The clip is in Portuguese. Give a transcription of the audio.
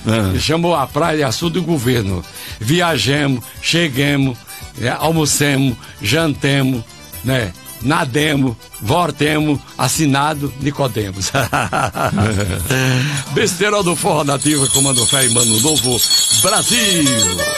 Chamou a Praia de Açu do governo. Viajemos, cheguemos, almocemos, jantemos, né? Nademos, voltemos, assinado Nicodemos. Besteira do Forró Nativa, Comando Fé e Mano Novo, Brasil!